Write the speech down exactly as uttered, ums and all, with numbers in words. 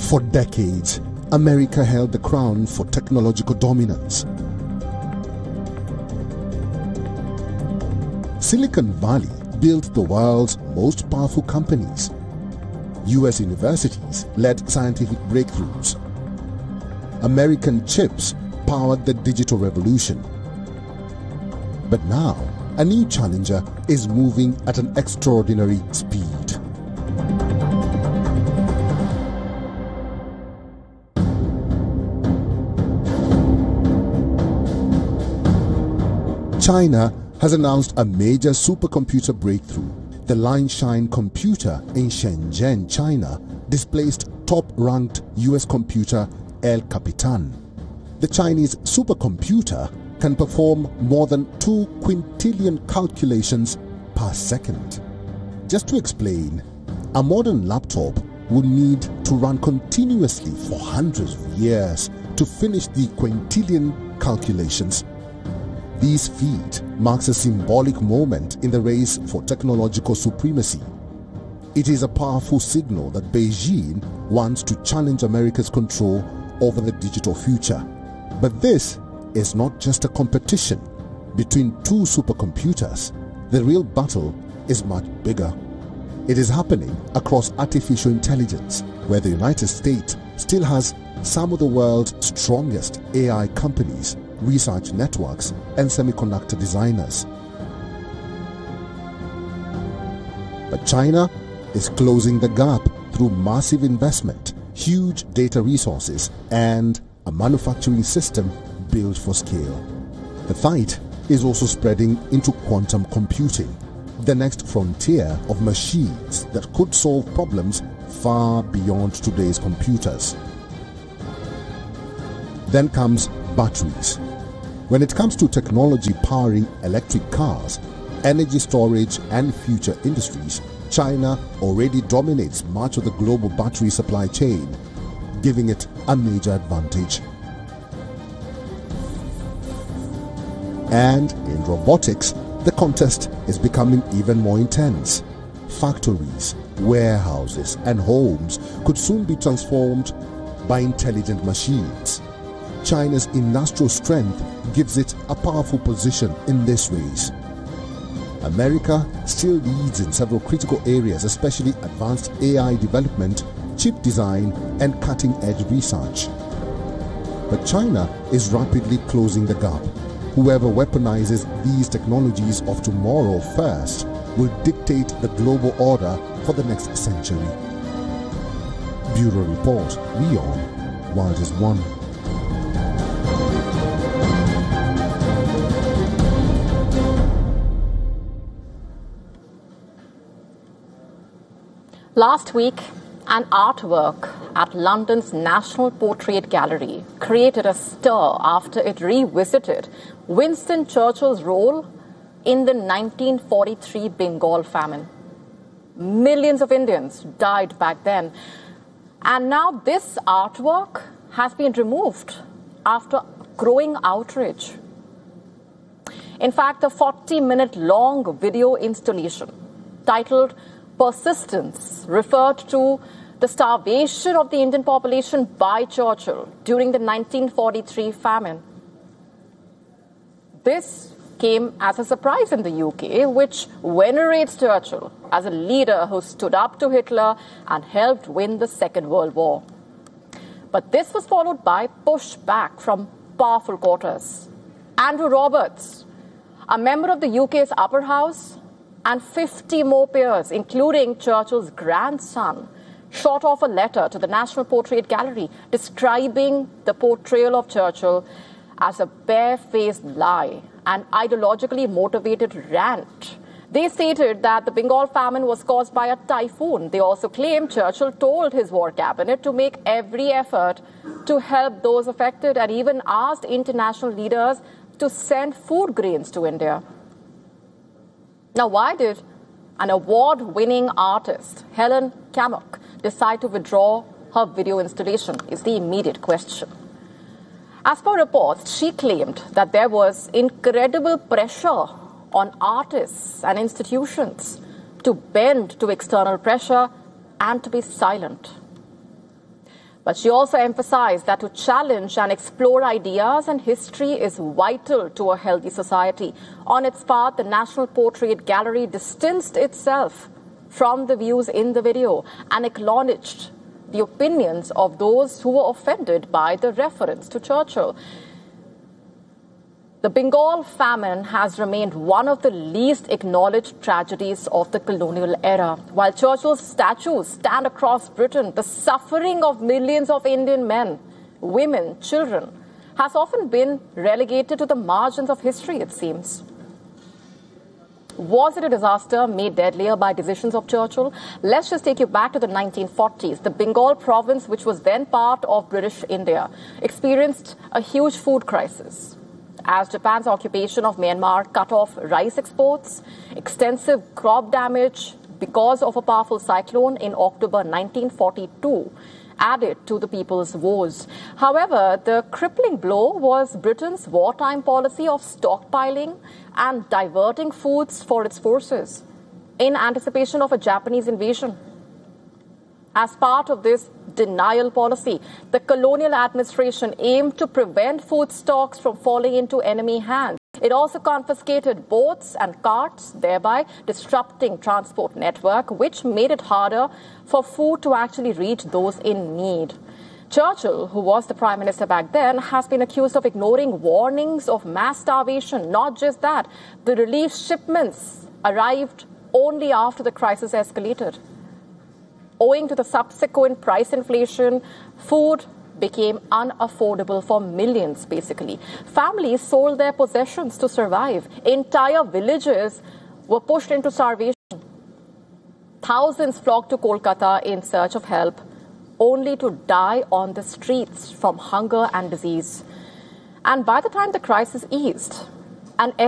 For decades, America held the crown for technological dominance. Silicon Valley built the world's most powerful companies. U S universities led scientific breakthroughs. American chips powered the digital revolution. But now, a new challenger is moving at an extraordinary speed. China has announced a major supercomputer breakthrough. The Lineshine computer in Shenzhen, China, displaced top-ranked U S computer El Capitan. The Chinese supercomputer can perform more than two quintillion calculations per second. Just to explain, a modern laptop would need to run continuously for hundreds of years to finish the quintillion calculations. This feat marks a symbolic moment in the race for technological supremacy. It is a powerful signal that Beijing wants to challenge America's control over the digital future. But this is not just a competition between two supercomputers. The real battle is much bigger. It is happening across artificial intelligence, where the United States still has some of the world's strongest A I companies, research networks, and semiconductor designers. But China is closing the gap through massive investment, huge data resources, and a manufacturing system built for scale. The fight is also spreading into quantum computing, the next frontier of machines that could solve problems far beyond today's computers. Then comes batteries. When it comes to technology powering electric cars, energy storage, and future industries, China already dominates much of the global battery supply chain, giving it a major advantage. And in robotics, the contest is becoming even more intense. Factories, warehouses, and homes could soon be transformed by intelligent machines. China's industrial strength gives it a powerful position in this race. America still leads in several critical areas, especially advanced A I development, chip design, and cutting-edge research. But China is rapidly closing the gap. Whoever weaponizes these technologies of tomorrow first will dictate the global order for the next century. Bureau Report, WION, World is One. Last week, an artwork at London's National Portrait Gallery created a stir after it revisited Winston Churchill's role in the nineteen forty-three Bengal famine. Millions of Indians died back then, and now this artwork has been removed after growing outrage. In fact, a forty-minute long video installation titled Persistence referred to the starvation of the Indian population by Churchill during the nineteen forty-three famine. This came as a surprise in the U K, which venerates Churchill as a leader who stood up to Hitler and helped win the Second World War. But this was followed by pushback from powerful quarters. Andrew Roberts, a member of the U K's upper house, and fifty more peers, including Churchill's grandson, shot off a letter to the National Portrait Gallery describing the portrayal of Churchill as a barefaced lie and ideologically motivated rant. They stated that the Bengal famine was caused by a typhoon. They also claimed Churchill told his war cabinet to make every effort to help those affected and even asked international leaders to send food grains to India. Now, why did an award-winning artist, Helen Kammock, decide to withdraw her video installation is the immediate question. As per reports, she claimed that there was incredible pressure on artists and institutions to bend to external pressure and to be silent. But she also emphasized that to challenge and explore ideas and history is vital to a healthy society. On its part, the National Portrait Gallery distanced itself from the views in the video and acknowledged the opinions of those who were offended by the reference to Churchill. The Bengal famine has remained one of the least acknowledged tragedies of the colonial era. While Churchill's statues stand across Britain, the suffering of millions of Indian men, women, children has often been relegated to the margins of history, it seems. Was it a disaster made deadlier by decisions of Churchill? Let's just take you back to the nineteen forties. The Bengal province, which was then part of British India, experienced a huge food crisis as Japan's occupation of Myanmar cut off rice exports, extensive crop damage because of a powerful cyclone in October nineteen forty-two added to the people's woes. However, the crippling blow was Britain's wartime policy of stockpiling and diverting foods for its forces in anticipation of a Japanese invasion. As part of this denial policy, the colonial administration aimed to prevent food stocks from falling into enemy hands. It also confiscated boats and carts, thereby disrupting transport network, which made it harder for food to actually reach those in need. Churchill, who was the prime minister back then, has been accused of ignoring warnings of mass starvation. Not just that, the relief shipments arrived only after the crisis escalated. Owing to the subsequent price inflation, food became unaffordable for millions, basically. Families sold their possessions to survive. Entire villages were pushed into starvation. Thousands flocked to Kolkata in search of help, only to die on the streets from hunger and disease. And by the time the crisis eased, an